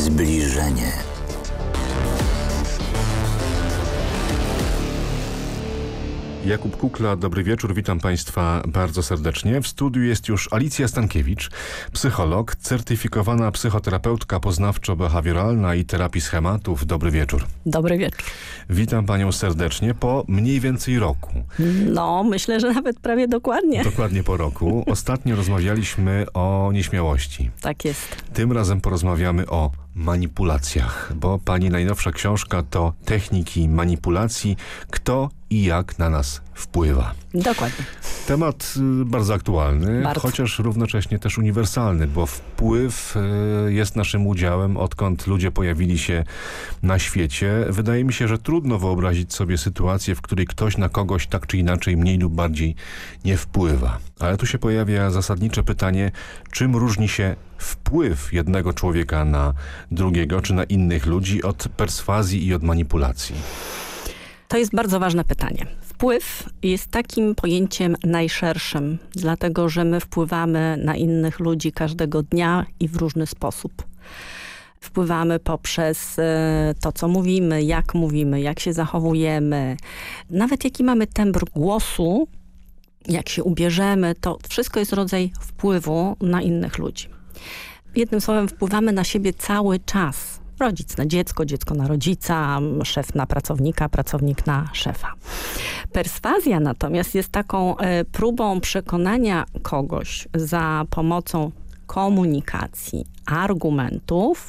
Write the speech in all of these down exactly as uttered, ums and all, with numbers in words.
Zbliżenie. Jakub Kukla, dobry wieczór, witam Państwa bardzo serdecznie. W studiu jest już Alicja Stankiewicz, psycholog, certyfikowana psychoterapeutka poznawczo-behawioralna i terapii schematów. Dobry wieczór. Dobry wieczór. Witam Panią serdecznie po mniej więcej roku. No, myślę, że nawet prawie dokładnie. Dokładnie po roku. Ostatnio rozmawialiśmy o nieśmiałości. Tak jest. Tym razem porozmawiamy o manipulacjach, bo Pani najnowsza książka to Techniki manipulacji. Kto i jak na nas wpływa. Dokładnie. Temat y, bardzo aktualny, bardzo. Chociaż równocześnie też uniwersalny, bo wpływ y, jest naszym udziałem, odkąd ludzie pojawili się na świecie. Wydaje mi się, że trudno wyobrazić sobie sytuację, w której ktoś na kogoś tak czy inaczej mniej lub bardziej nie wpływa. Ale tu się pojawia zasadnicze pytanie, czym różni się wpływ jednego człowieka na drugiego, czy na innych ludzi od perswazji i od manipulacji? To jest bardzo ważne pytanie. Wpływ jest takim pojęciem najszerszym, dlatego że my wpływamy na innych ludzi każdego dnia i w różny sposób. Wpływamy poprzez to, co mówimy, jak mówimy, jak się zachowujemy, nawet jaki mamy tembr głosu, jak się ubierzemy, to wszystko jest rodzaj wpływu na innych ludzi. Jednym słowem, wpływamy na siebie cały czas. Rodzic na dziecko, dziecko na rodzica, szef na pracownika, pracownik na szefa. Perswazja natomiast jest taką e, próbą przekonania kogoś za pomocą komunikacji, argumentów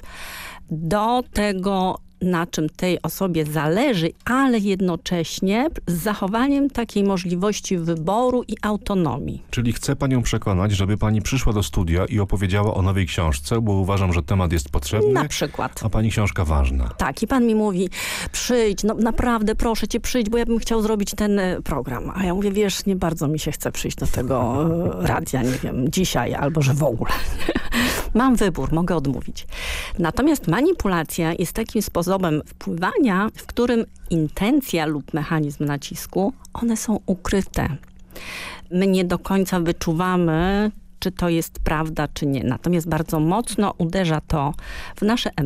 do tego, na czym tej osobie zależy, ale jednocześnie z zachowaniem takiej możliwości wyboru i autonomii. Czyli chcę Panią przekonać, żeby Pani przyszła do studia i opowiedziała o nowej książce, bo uważam, że temat jest potrzebny. Na przykład. A Pani książka ważna. Tak, i Pan mi mówi, przyjdź, no naprawdę, proszę Cię, przyjdź, bo ja bym chciał zrobić ten program. A ja mówię, wiesz, nie bardzo mi się chce przyjść do tego radia, nie wiem, dzisiaj, albo że w ogóle. Mam wybór, mogę odmówić. Natomiast manipulacja jest takim sposobem wpływania, w którym intencja lub mechanizm nacisku, one są ukryte. My nie do końca wyczuwamy, czy to jest prawda, czy nie. Natomiast bardzo mocno uderza to w nasze emocje.